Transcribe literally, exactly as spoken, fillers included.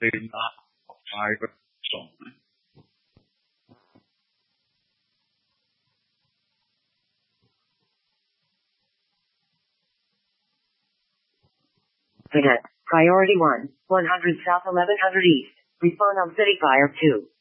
della five persone. Cadet, priority one, one hundred south eleven hundred east, respond on City Fire two.